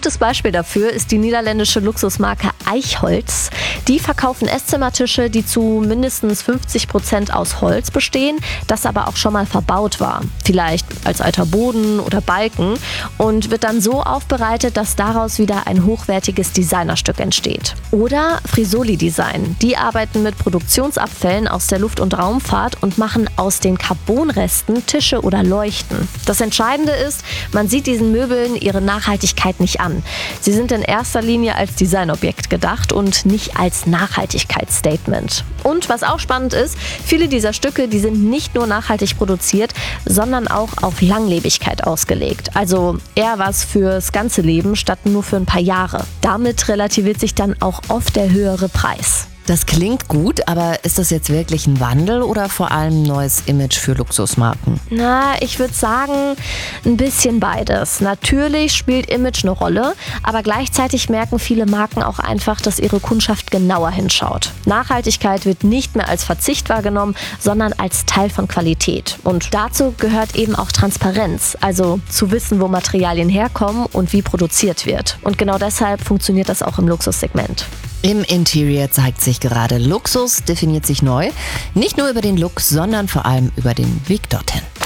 gutes Beispiel dafür ist die niederländische Luxusmarke Eichholz. Die verkaufen Esszimmertische, die zu mindestens 50% aus Holz bestehen, das aber auch schon mal verbaut war. Vielleicht als alter Boden oder Balken und wird dann so aufbereitet, dass daraus wieder ein hochwertiges Designerstück entsteht. Oder Frisoli Design. Die arbeiten mit Produktionsabfällen aus der Luft- und Raumfahrt und machen aus den Carbonresten Tische oder Leuchten. Das Entscheidende ist, man sieht diesen Möbeln ihre Nachhaltigkeit nicht an. Sie sind in erster Linie als Designobjekt gedacht und nicht als Nachhaltigkeitsstatement. Und was auch spannend ist, viele dieser Stücke, die sind nicht nur nachhaltig produziert, sondern auch auf Langlebigkeit ausgelegt. Also eher was fürs ganze Leben statt nur für ein paar Jahre. Damit relativiert sich dann auch oft der höhere Preis. Das klingt gut, aber ist das jetzt wirklich ein Wandel oder vor allem ein neues Image für Luxusmarken? Ich würde sagen, ein bisschen beides. Natürlich spielt Image eine Rolle, aber gleichzeitig merken viele Marken auch einfach, dass ihre Kundschaft genauer hinschaut. Nachhaltigkeit wird nicht mehr als Verzicht wahrgenommen, sondern als Teil von Qualität. Und dazu gehört eben auch Transparenz, also zu wissen, wo Materialien herkommen und wie produziert wird. Und genau deshalb funktioniert das auch im Luxussegment. Im Interior zeigt sich gerade, Luxus definiert sich neu. Nicht nur über den Look, sondern vor allem über den Weg dorthin.